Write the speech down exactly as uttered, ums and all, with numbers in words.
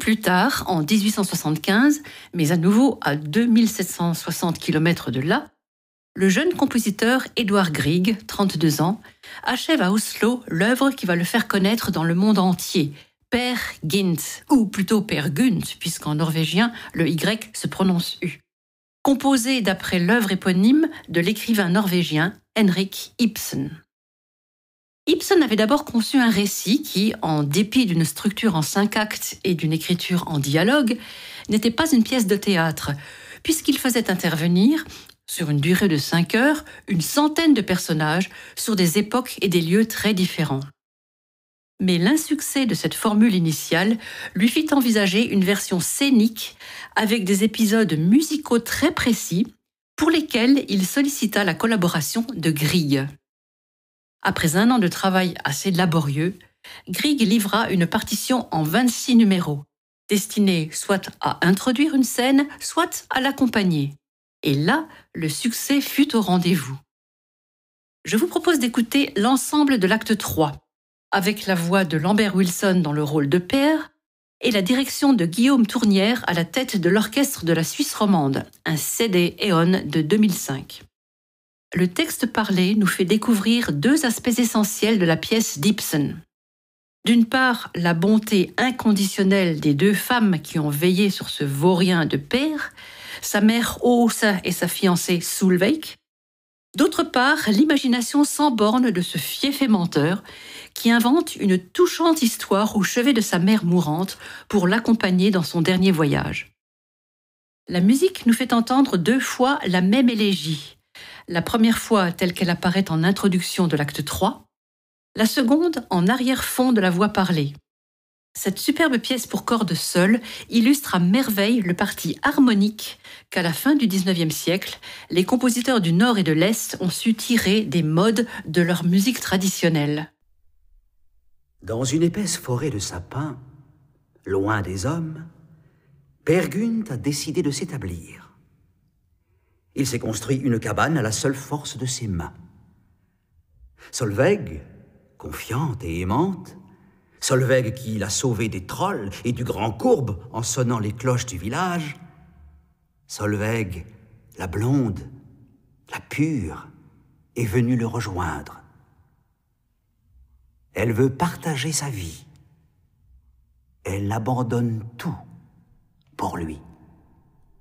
plus tard, en dix-huit cent soixante-quinze, mais à nouveau à deux mille sept cent soixante kilomètres de là, le jeune compositeur Edvard Grieg, trente-deux ans, achève à Oslo l'œuvre qui va le faire connaître dans le monde entier, Per Gynt, ou plutôt Per Gynt, puisqu'en norvégien, le Y se prononce U. Composé d'après l'œuvre éponyme de l'écrivain norvégien Henrik Ibsen. Ibsen avait d'abord conçu un récit qui, en dépit d'une structure en cinq actes et d'une écriture en dialogue, n'était pas une pièce de théâtre, puisqu'il faisait intervenir, sur une durée de cinq heures, une centaine de personnages sur des époques et des lieux très différents. Mais l'insuccès de cette formule initiale lui fit envisager une version scénique avec des épisodes musicaux très précis pour lesquels il sollicita la collaboration de Grieg. Après un an de travail assez laborieux, Grieg livra une partition en vingt-six numéros, destinée soit à introduire une scène, soit à l'accompagner. Et là, le succès fut au rendez-vous. Je vous propose d'écouter l'ensemble de l'acte trois, avec la voix de Lambert Wilson dans le rôle de père et la direction de Guillaume Tournière à la tête de l'orchestre de la Suisse romande, un C D Eon de deux mille cinq. Le texte parlé nous fait découvrir deux aspects essentiels de la pièce d'Ibsen. D'une part, la bonté inconditionnelle des deux femmes qui ont veillé sur ce vaurien de père, sa mère Åsa et sa fiancée Solveig. D'autre part, l'imagination sans borne de ce fieffé menteur qui invente une touchante histoire au chevet de sa mère mourante pour l'accompagner dans son dernier voyage. La musique nous fait entendre deux fois la même élégie. La première fois telle qu'elle apparaît en introduction de l'acte trois, la seconde en arrière-fond de la voix parlée. Cette superbe pièce pour cordes seules illustre à merveille le parti harmonique qu'à la fin du dix-neuvième siècle, les compositeurs du Nord et de l'Est ont su tirer des modes de leur musique traditionnelle. Dans une épaisse forêt de sapins, loin des hommes, Per Gynt a décidé de s'établir. Il s'est construit une cabane à la seule force de ses mains. Solveig, confiante et aimante, Solveig qui l'a sauvé des trolls et du grand courbe en sonnant les cloches du village, Solveig, la blonde, la pure, est venue le rejoindre. Elle veut partager sa vie. Elle abandonne tout pour lui.